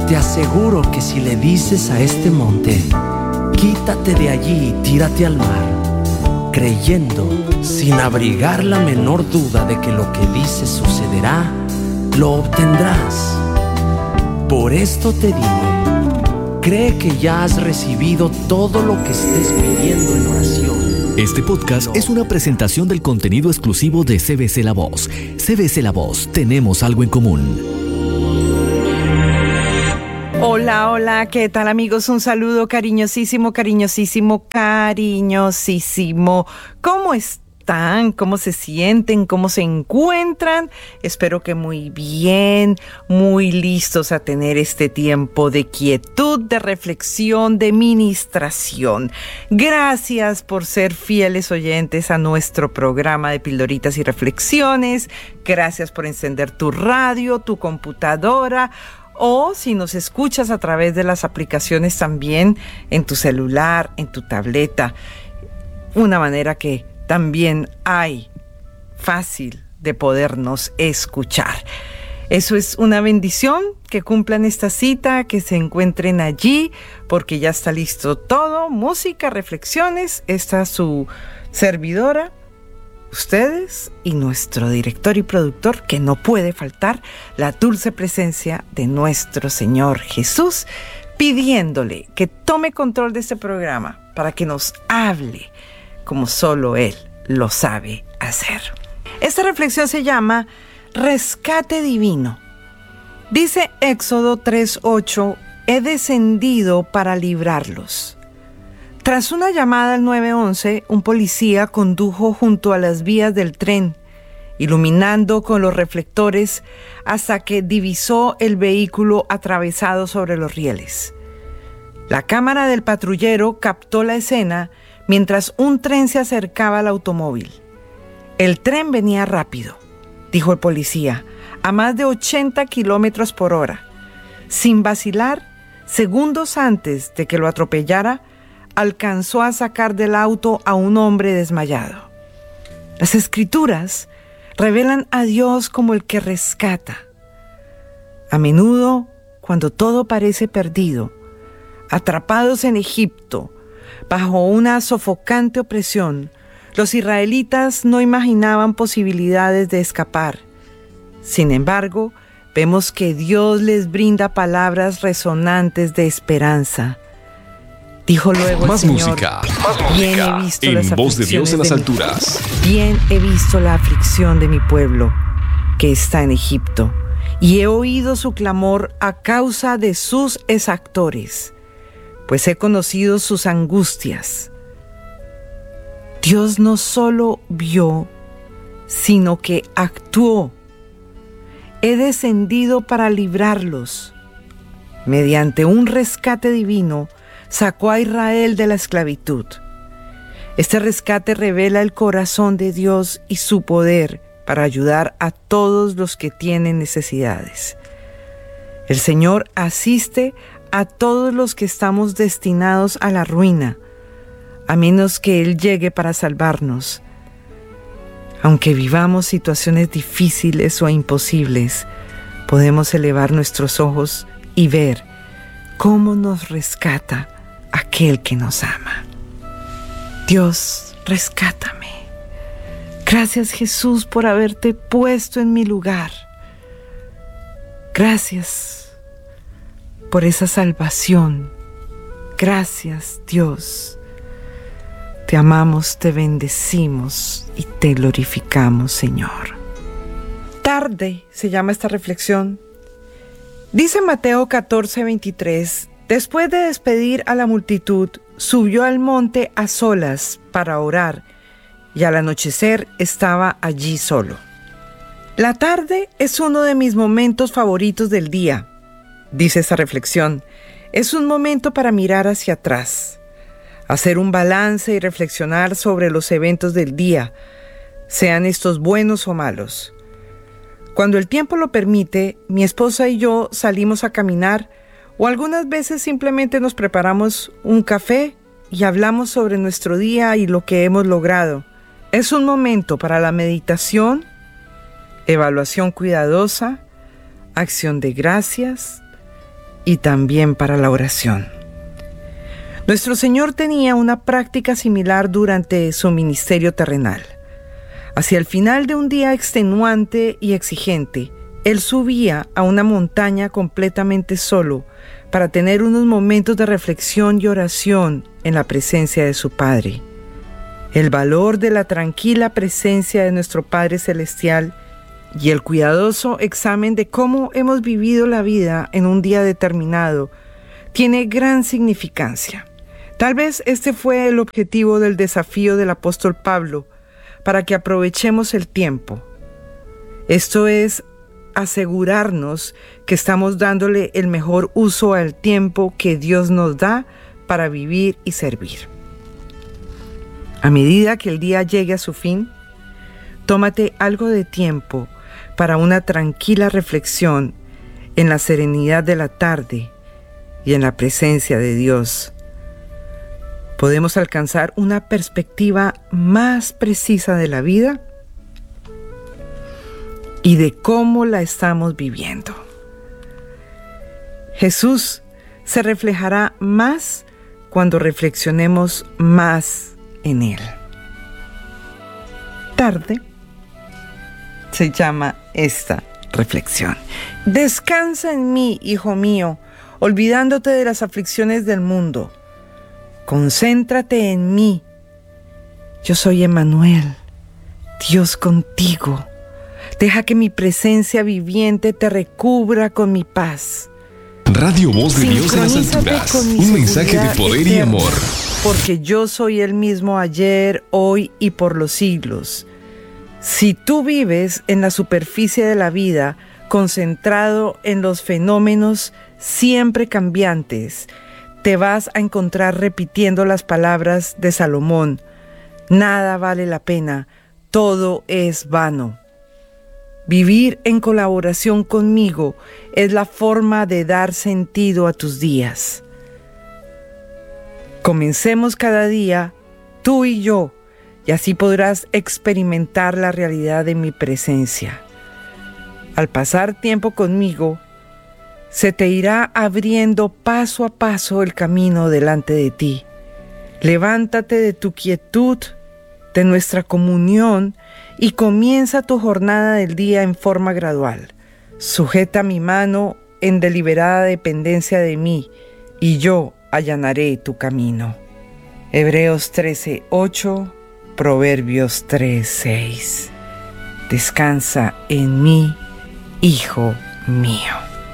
Te aseguro que si le dices a este monte, quítate de allí y tírate al mar, creyendo, sin abrigar la menor duda de que lo que dices sucederá, lo obtendrás. Por esto te digo, cree que ya has recibido todo lo que estés pidiendo en oración. Este podcast es una presentación del contenido exclusivo de CBC La Voz. CBC La Voz, tenemos algo en común. Hola, hola, ¿qué tal amigos? Un saludo cariñosísimo, cariñosísimo, cariñosísimo. ¿Cómo están? ¿Cómo se sienten? ¿Cómo se encuentran? Espero que muy bien, muy listos a tener este tiempo de quietud, de reflexión, de ministración. Gracias por ser fieles oyentes a nuestro programa de Pildoritas y Reflexiones. Gracias por encender tu radio, tu computadora, o si nos escuchas a través de las aplicaciones también en tu celular, en tu tableta. Una manera que también hay fácil de podernos escuchar. Eso es una bendición, que cumplan esta cita, que se encuentren allí, porque ya está listo todo, música, reflexiones. Está su servidora, ustedes y nuestro director y productor, que no puede faltar, la dulce presencia de nuestro Señor Jesús, pidiéndole que tome control de este programa para que nos hable como solo Él lo sabe hacer. Esta reflexión se llama Rescate Divino. Dice Éxodo 3:8, he descendido para librarlos. Tras una llamada al 911, un policía condujo junto a las vías del tren, iluminando con los reflectores hasta que divisó el vehículo atravesado sobre los rieles. La cámara del patrullero captó la escena mientras un tren se acercaba al automóvil. El tren venía rápido, dijo el policía, a más de 80 kilómetros por hora. Sin vacilar, segundos antes de que lo atropellara, alcanzó a sacar del auto a un hombre desmayado. Las Escrituras revelan a Dios como el que rescata. A menudo, cuando todo parece perdido, atrapados en Egipto, bajo una sofocante opresión, los israelitas no imaginaban posibilidades de escapar. Sin embargo, vemos que Dios les brinda palabras resonantes de esperanza. Dijo luego Más el Señor, música, bien he visto las en voz de Dios en las alturas. Bien he visto la aflicción de mi pueblo, que está en Egipto, y he oído su clamor a causa de sus exactores, pues he conocido sus angustias. Dios no solo vio, sino que actuó. He descendido para librarlos. Mediante un rescate divino, sacó a Israel de la esclavitud. Este rescate revela el corazón de Dios y su poder para ayudar a todos los que tienen necesidades. El Señor asiste a todos los que estamos destinados a la ruina, a menos que Él llegue para salvarnos. Aunque vivamos situaciones difíciles o imposibles, podemos elevar nuestros ojos y ver cómo nos rescata aquel que nos ama. Dios, rescátame. Gracias, Jesús, por haberte puesto en mi lugar. Gracias por esa salvación. Gracias, Dios. Te amamos, te bendecimos y te glorificamos, Señor. Tarde se llama esta reflexión. Dice Mateo 14:23, después de despedir a la multitud, subió al monte a solas para orar, y al anochecer estaba allí solo. La tarde es uno de mis momentos favoritos del día, dice esta reflexión. Es un momento para mirar hacia atrás, hacer un balance y reflexionar sobre los eventos del día, sean estos buenos o malos. Cuando el tiempo lo permite, mi esposa y yo salimos a caminar, o algunas veces simplemente nos preparamos un café y hablamos sobre nuestro día y lo que hemos logrado. Es un momento para la meditación, evaluación cuidadosa, acción de gracias y también para la oración. Nuestro Señor tenía una práctica similar durante su ministerio terrenal. Hacia el final de un día extenuante y exigente, Él subía a una montaña completamente solo para tener unos momentos de reflexión y oración en la presencia de su Padre. El valor de la tranquila presencia de nuestro Padre Celestial y el cuidadoso examen de cómo hemos vivido la vida en un día determinado tiene gran significancia. Tal vez este fue el objetivo del desafío del apóstol Pablo para que aprovechemos el tiempo. Esto es asegurarnos que estamos dándole el mejor uso al tiempo que Dios nos da para vivir y servir. A medida que el día llegue a su fin, tómate algo de tiempo para una tranquila reflexión en la serenidad de la tarde y en la presencia de Dios. ¿Podemos alcanzar una perspectiva más precisa de la vida y de cómo la estamos viviendo? Jesús se reflejará más cuando reflexionemos más en Él. Tarde se llama esta reflexión. Descansa en mí, hijo mío, olvidándote de las aflicciones del mundo. Concéntrate en mí. Yo soy Emmanuel, Dios contigo. Deja que mi presencia viviente te recubra con mi paz. Radio Voz de Dios en las alturas. Un mensaje de poder y amor. Porque yo soy el mismo ayer, hoy y por los siglos. Si tú vives en la superficie de la vida, concentrado en los fenómenos siempre cambiantes, te vas a encontrar repitiendo las palabras de Salomón: nada vale la pena, todo es vano. Vivir en colaboración conmigo es la forma de dar sentido a tus días. Comencemos cada día, tú y yo, y así podrás experimentar la realidad de mi presencia. Al pasar tiempo conmigo, se te irá abriendo paso a paso el camino delante de ti. Levántate de tu quietud, de nuestra comunión, y comienza tu jornada del día en forma gradual. Sujeta mi mano en deliberada dependencia de mí, y yo allanaré tu camino. Hebreos 13:8, Proverbios 3:6. Descansa en mí, hijo mío.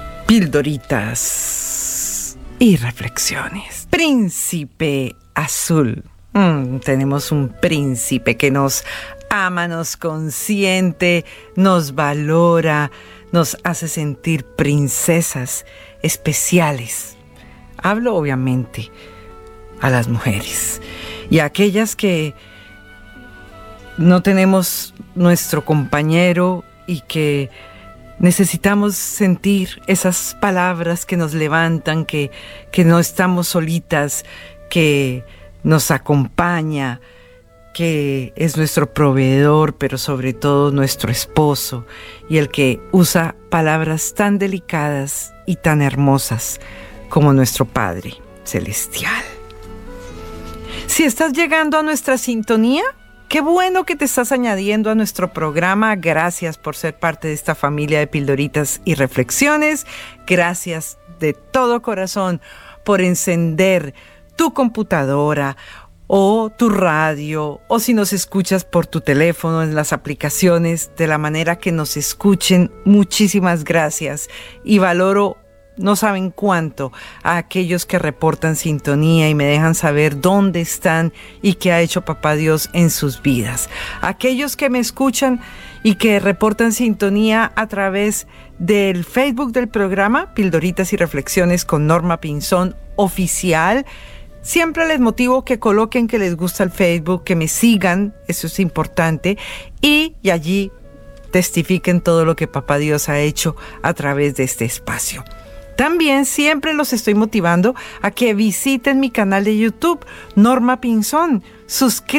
Pildoritas y reflexiones. Príncipe azul. Tenemos un príncipe que nos ama, nos consiente, nos valora, nos hace sentir princesas especiales. Hablo obviamente a las mujeres y a aquellas que no tenemos nuestro compañero y que necesitamos sentir esas palabras que nos levantan, que no estamos solitas, que nos acompaña, que es nuestro proveedor, pero sobre todo nuestro esposo, y el que usa palabras tan delicadas y tan hermosas como nuestro Padre Celestial. Si estás llegando a nuestra sintonía, qué bueno que te estás añadiendo a nuestro programa. Gracias por ser parte de esta familia de pildoritas y reflexiones. Gracias de todo corazón por encender tu computadora o tu radio, o si nos escuchas por tu teléfono en las aplicaciones, de la manera que nos escuchen. Muchísimas gracias y valoro, no saben cuánto, a aquellos que reportan sintonía y me dejan saber dónde están y qué ha hecho Papá Dios en sus vidas. Aquellos que me escuchan y que reportan sintonía a través del Facebook del programa Pildoritas y Reflexiones con Norma Pinzón Oficial. Siempre les motivo que coloquen que les gusta el Facebook, que me sigan, eso es importante, y allí testifiquen todo lo que Papá Dios ha hecho a través de este espacio. También siempre los estoy motivando a que visiten mi canal de YouTube, Norma Pinzón.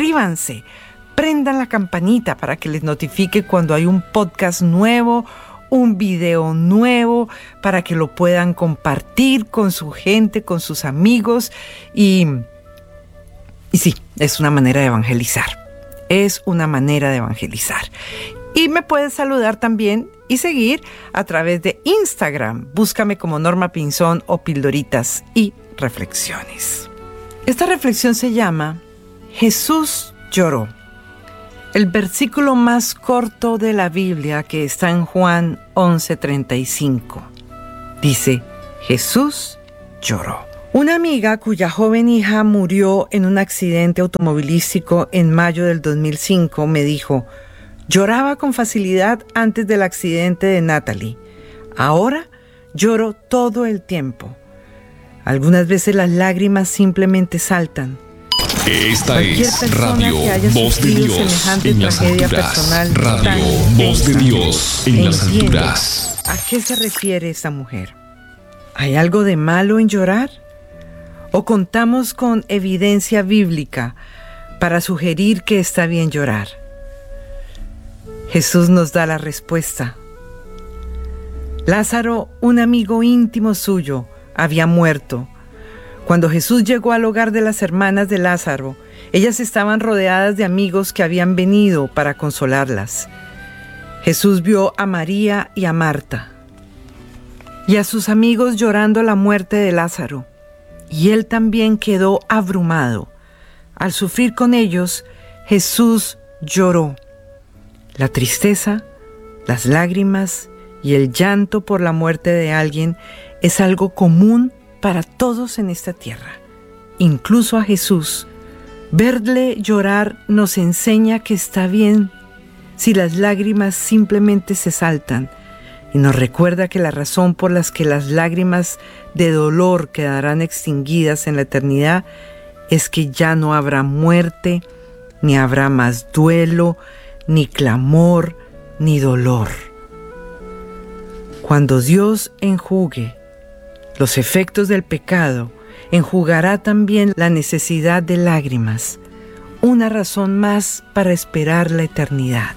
Suscríbanse, prendan la campanita para que les notifique cuando hay un podcast nuevo un video nuevo para que lo puedan compartir con su gente, con sus amigos. Y sí, es una manera de evangelizar. Es una manera de evangelizar. Y me puedes saludar también y seguir a través de Instagram. Búscame como Norma Pinzón o Pildoritas y Reflexiones. Esta reflexión se llama Jesús lloró. El versículo más corto de la Biblia, que está en Juan 11:35, dice: Jesús lloró. Una amiga cuya joven hija murió en un accidente automovilístico en mayo del 2005 me dijo: lloraba con facilidad antes del accidente de Natalie. Ahora lloro todo el tiempo. Algunas veces las lágrimas simplemente saltan. Esta es Radio Voz de Dios en las alturas. Radio Voz de Dios en las alturas. ¿A qué se refiere esta mujer? ¿Hay algo de malo en llorar? ¿O contamos con evidencia bíblica para sugerir que está bien llorar? Jesús nos da la respuesta. Lázaro, un amigo íntimo suyo, había muerto. Cuando Jesús llegó al hogar de las hermanas de Lázaro, ellas estaban rodeadas de amigos que habían venido para consolarlas. Jesús vio a María y a Marta y a sus amigos llorando la muerte de Lázaro, y él también quedó abrumado. Al sufrir con ellos, Jesús lloró. La tristeza, las lágrimas y el llanto por la muerte de alguien es algo común para todos en esta tierra, incluso a Jesús. Verle llorar nos enseña que está bien si las lágrimas simplemente se saltan, y nos recuerda que la razón por la que las lágrimas de dolor quedarán extinguidas en la eternidad es que ya no habrá muerte, ni habrá más duelo, ni clamor, ni dolor. Cuando Dios enjugue los efectos del pecado, enjugará también la necesidad de lágrimas, una razón más para esperar la eternidad.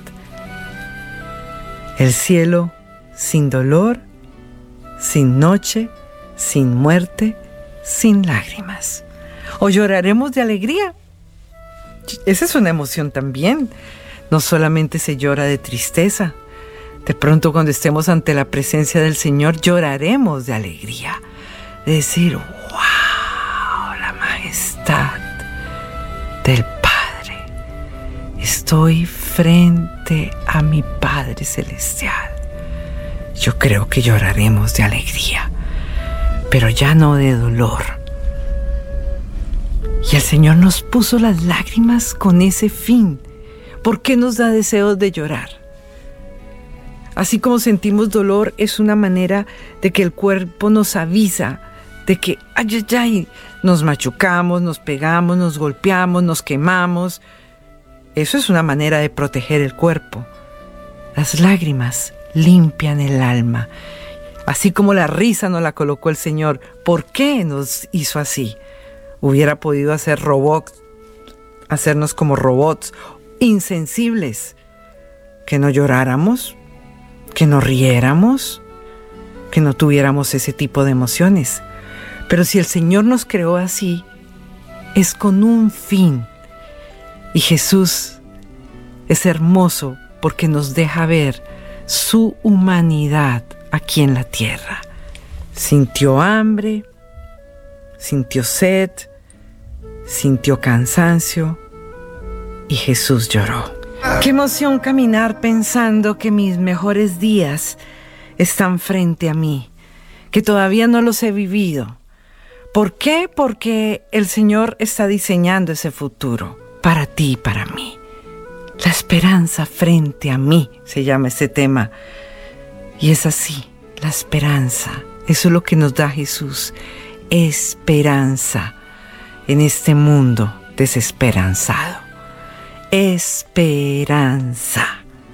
El cielo sin dolor, sin noche, sin muerte, sin lágrimas. O lloraremos de alegría. Esa es una emoción también. No solamente se llora de tristeza. De pronto, cuando estemos ante la presencia del Señor, lloraremos de alegría. De decir: ¡wow! La majestad del Padre. Estoy frente a mi Padre Celestial. Yo creo que lloraremos de alegría, pero ya no de dolor. Y el Señor nos puso las lágrimas con ese fin. ¿Por qué nos da deseos de llorar? Así como sentimos dolor, es una manera de que el cuerpo nos avisa de que nos machucamos, nos pegamos, nos golpeamos, nos quemamos. Eso es una manera de proteger el cuerpo. Las lágrimas limpian el alma. Así como la risa nos la colocó el Señor. ¿Por qué nos hizo así? Hubiera podido hacernos como robots, insensibles, que no lloráramos, que no riéramos, que no tuviéramos ese tipo de emociones. Pero si el Señor nos creó así, es con un fin. Y Jesús es hermoso porque nos deja ver su humanidad aquí en la tierra. Sintió hambre, sintió sed, sintió cansancio y Jesús lloró. Qué emoción caminar pensando que mis mejores días están frente a mí, que todavía no los he vivido. ¿Por qué? Porque el Señor está diseñando ese futuro para ti y para mí. La esperanza frente a mí se llama este tema. Y es así, la esperanza. Eso es lo que nos da Jesús. Esperanza en este mundo desesperanzado. Esperanza.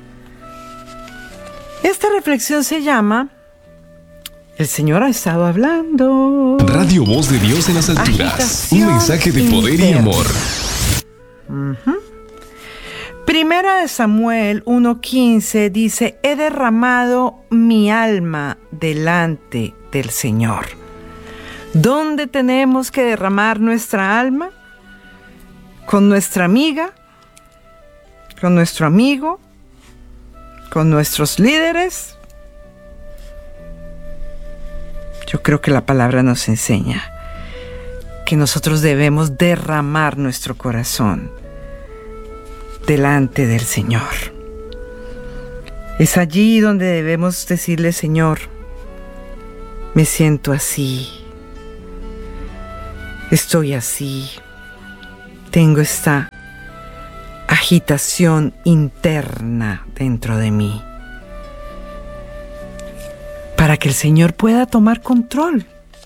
Esta reflexión se llama El Señor ha estado hablando. Radio Voz de Dios en las alturas. Un mensaje de poder y amor. 1 Primera de Samuel 1:15 dice: he derramado mi alma delante del Señor. ¿Dónde tenemos que derramar nuestra alma? ¿Con nuestra amiga? ¿Con nuestro amigo? ¿Con nuestros líderes? Yo creo que la palabra nos enseña que nosotros debemos derramar nuestro corazón delante del Señor. Es allí donde debemos decirle: Señor, me siento así, estoy así, tengo esta agitación interna dentro de mí, para que el Señor pueda tomar control.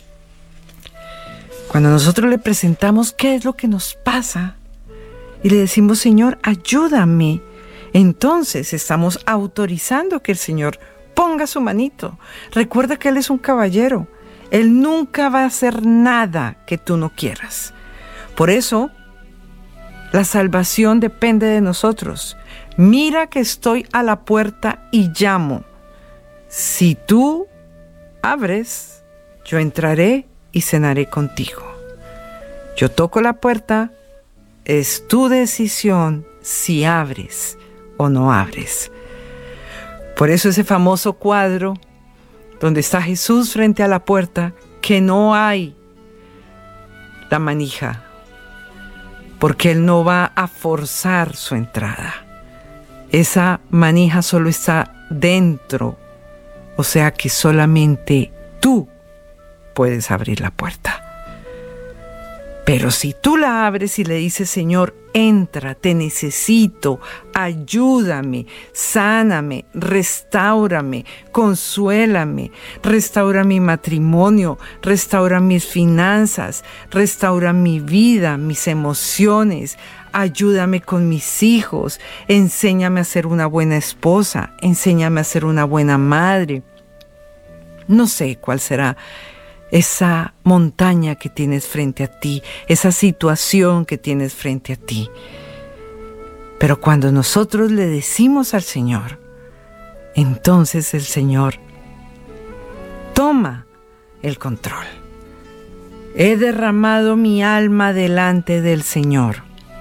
Cuando nosotros le presentamos qué es lo que nos pasa y le decimos: Señor, ayúdame, entonces estamos autorizando que el Señor ponga su manito. Recuerda que Él es un caballero. Él nunca va a hacer nada que tú no quieras. Por eso, la salvación depende de nosotros. Mira que estoy a la puerta y llamo. Si tú abres, yo entraré y cenaré contigo. Yo toco la puerta, es tu decisión si abres o no abres. Por eso ese famoso cuadro donde está Jesús frente a la puerta, que no hay la manija, porque Él no va a forzar su entrada. Esa manija solo está dentro, o sea que solamente tú puedes abrir la puerta. Pero si tú la abres y le dices: Señor, entra, te necesito, ayúdame, sáname, restáurame, consuélame, restaura mi matrimonio, restaura mis finanzas, restaura mi vida, mis emociones, ayúdame con mis hijos, enséñame a ser una buena esposa, enséñame a ser una buena madre. No sé cuál será esa montaña que tienes frente a ti, esa situación que tienes frente a ti. Pero cuando nosotros le decimos al Señor, entonces el Señor toma el control. He derramado mi alma delante del Señor.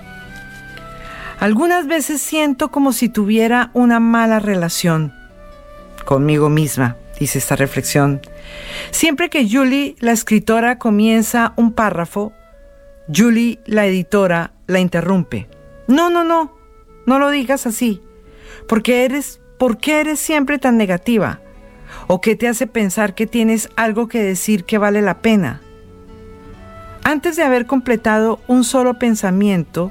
Algunas veces siento como si tuviera una mala relación conmigo misma, dice esta reflexión. Siempre que Julie, la escritora, comienza un párrafo, Julie, la editora, la interrumpe. No lo digas así. ¿Por qué eres siempre tan negativa? ¿O qué te hace pensar que tienes algo que decir que vale la pena? Antes de haber completado un solo pensamiento,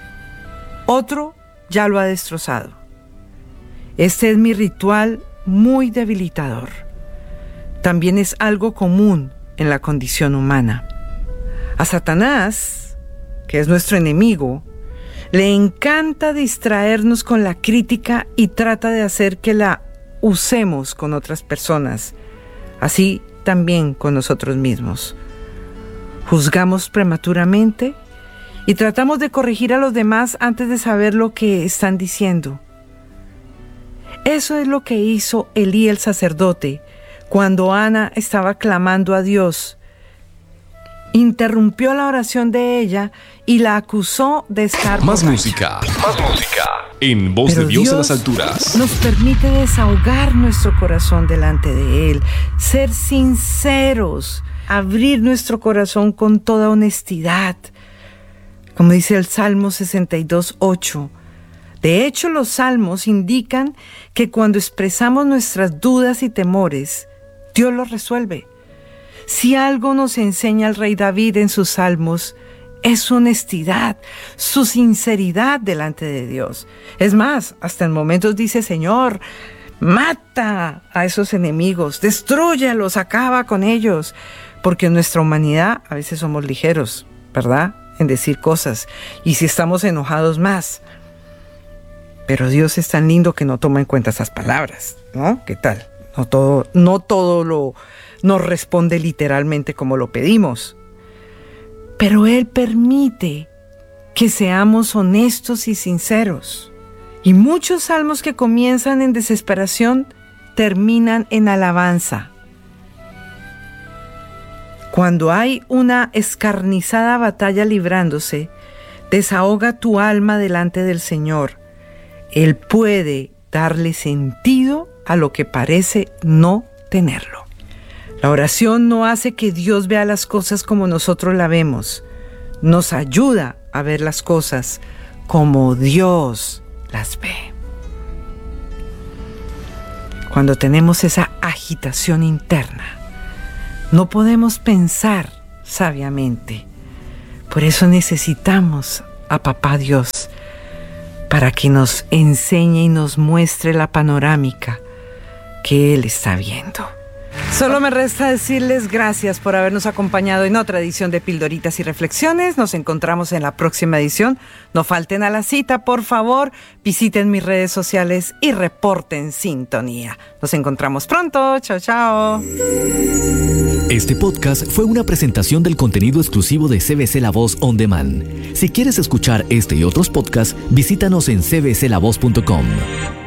otro ya lo ha destrozado. Este es mi ritual muy debilitador. También es algo común en la condición humana. A Satanás, que es nuestro enemigo, le encanta distraernos con la crítica y trata de hacer que la usemos con otras personas, así también con nosotros mismos. Juzgamos prematuramente y tratamos de corregir a los demás antes de saber lo que están diciendo. Eso es lo que hizo Elí el sacerdote cuando Ana estaba clamando a Dios. Interrumpió la oración de ella y la acusó de estar Más borracha. música en Voz de Dios en las alturas. Nos permite desahogar nuestro corazón delante de Él, ser sinceros, abrir nuestro corazón con toda honestidad. Como dice el Salmo 62:8. De hecho, los salmos indican que cuando expresamos nuestras dudas y temores, Dios los resuelve. Si algo nos enseña el rey David en sus salmos, es su honestidad, su sinceridad delante de Dios. Es más, hasta en momentos dice: Señor, mata a esos enemigos, destrúyelos, acaba con ellos. Porque en nuestra humanidad a veces somos ligeros, ¿verdad?, en decir cosas. Y si estamos enojados, más. Pero Dios es tan lindo que no toma en cuenta esas palabras, ¿no? ¿Qué tal? No todo nos responde literalmente como lo pedimos. Pero Él permite que seamos honestos y sinceros. Y muchos salmos que comienzan en desesperación terminan en alabanza. Cuando hay una escarnizada batalla librándose, desahoga tu alma delante del Señor. Él puede darle sentido a lo que parece no tenerlo. La oración no hace que Dios vea las cosas como nosotros la vemos. Nos ayuda a ver las cosas como Dios las ve. Cuando tenemos esa agitación interna, no podemos pensar sabiamente. Por eso necesitamos a Papá Dios para que nos enseñe y nos muestre la panorámica que Él está viendo. Solo me resta decirles gracias por habernos acompañado en otra edición de Pildoritas y Reflexiones. Nos encontramos en la próxima edición. No falten a la cita, por favor. Visiten mis redes sociales y reporten sintonía. Nos encontramos pronto. Chao, chao. Este podcast fue una presentación del contenido exclusivo de CBC La Voz On Demand. Si quieres escuchar este y otros podcasts, visítanos en cbclavoz.com.